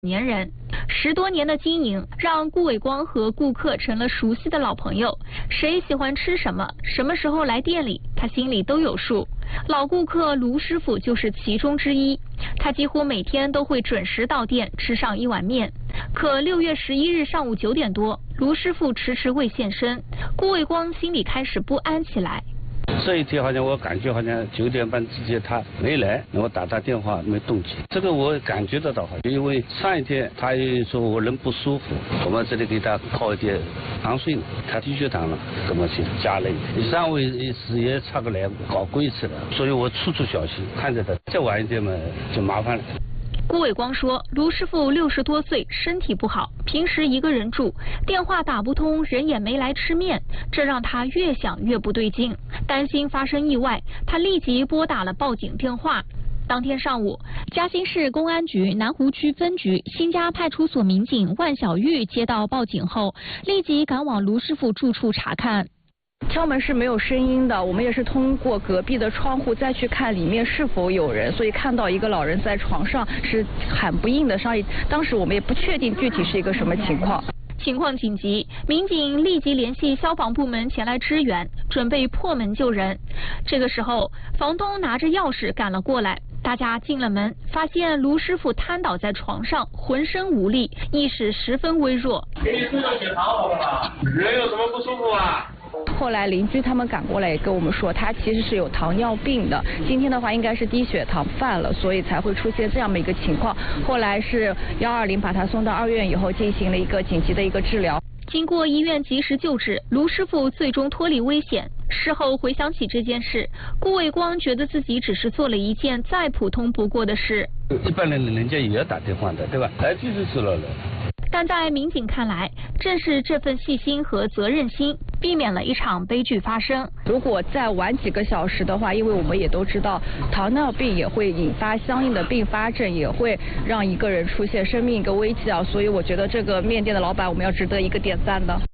年人，10多年的经营让顾伟光和顾客成了熟悉的老朋友。谁喜欢吃什么，什么时候来店里，他心里都有数。老顾客卢师傅就是其中之一，他几乎每天都会准时到店吃上一碗面。可6月11日上午9点多，卢师傅迟迟未现身，顾伟光心里开始不安起来。 这一天好像我感觉好像9点半之前他没来，我打他电话没动静，这个我感觉得到，因为上一天他也说我人不舒服，我们这里给他泡一点糖水，他低血糖了，给我去加了，3位是也差不来搞过一次了，所以我处处小心，看着他再晚一点嘛就麻烦了。 顾伟光说，卢师傅60多岁，身体不好，平时一个人住，电话打不通，人也没来吃面，这让他越想越不对劲，担心发生意外，他立即拨打了报警电话。当天上午，嘉兴市公安局南湖区分局新家派出所民警万小玉接到报警后，立即赶往卢师傅住处查看。 敲门是没有声音的，我们也是通过隔壁的窗户再去看里面是否有人，所以看到一个老人在床上是喊不应的声音，当时我们也不确定具体是一个什么情况。 情况紧急，民警立即联系消防部门前来支援，准备破门救人。这个时候，房东拿着钥匙赶了过来，大家进了门，发现卢师傅瘫倒在床上，浑身无力，意识十分微弱。 给你送到血糖好不好？人有什么不舒服啊？ 后来邻居他们赶过来也跟我们说，他其实是有糖尿病的，今天的话应该是低血糖犯了，所以才会出现这样的一个情况。后来是120把他送到2院以后进行了一个紧急的一个治疗。 经过医院及时救治，卢师傅最终脱离危险。事后回想起这件事，顾伟光觉得自己只是做了一件再普通不过的事。 一般人家也要打电话的，对吧？就是死了。 但在民警看来，正是这份细心和责任心，避免了一场悲剧发生。 如果再晚几个小时的话，因为我们也都知道，糖尿病也会引发相应的并发症，也会让一个人出现生命一个危机啊。所以我觉得这个面店的老板，我们要值得一个点赞的。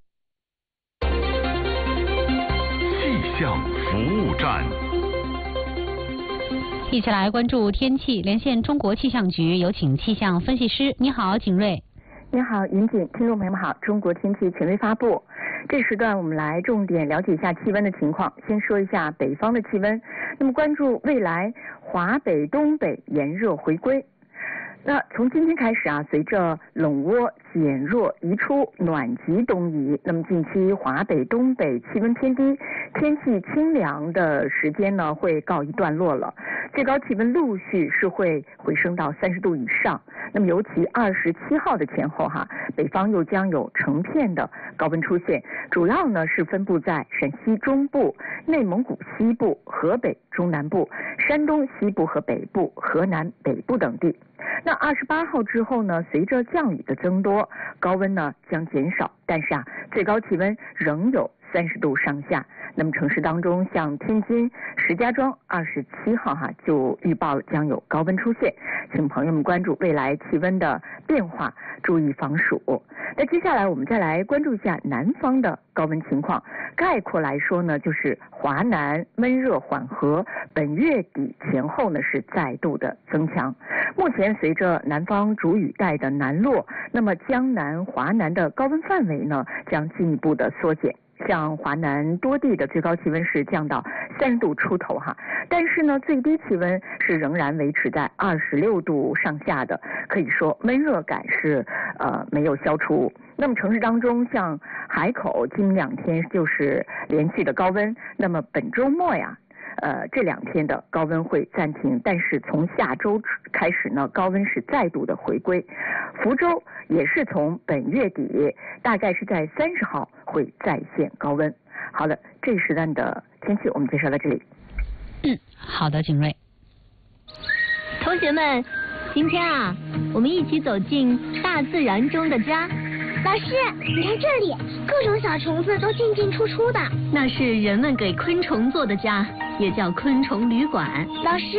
气象服务站， 一起来关注天气，连线中国气象局，有请气象分析师。你好，景瑞。 你好，云锦，听众朋友们好，中国天气权威发布。这时段我们来重点了解一下气温的情况。先说一下北方的气温，那么关注未来华北、东北炎热回归。那从今天开始啊，随着冷涡减弱移出，暖极东移，那么近期华北、东北气温偏低，天气清凉的时间呢会告一段落了，最高气温陆续是会回升到30度以上。那么尤其27号的前后北方又将有成片的高温出现，主要呢是分布在陕西中部、内蒙古西部、河北中南部、山东西部和北部、河南北部等地。那28号之后呢，随着降雨的增多，高温呢将减少，但是最高气温仍有30度上下。那么城市当中，像天津、石家庄27号就预报将有高温出现，请朋友们关注未来气温的变化，注意防暑。那接下来我们再来关注一下南方的高温情况。概括来说呢，就是华南闷热缓和，本月底前后呢是再度的增强。目前随着南方主雨带的南落，那么江南、华南的高温范围呢将进一步的缩减。像华南多地的最高气温是降到30度出头但是呢最低气温是仍然维持在26度上下的，可以说闷热感是没有消除。那么城市当中，像海口今2天就是连续的高温，那么本周末这2天的高温会暂停，但是从下周开始呢，高温是再度的回归。福州也是从本月底，大概是在30号会再现高温。好的，这一时段的天气我们介绍到这里。 好的，景瑞。 同学们，今天我们一起走进大自然中的家。 老师，你看这里，各种小虫子都进进出出的。 那是人们给昆虫做的家，也叫昆虫旅馆。 老师。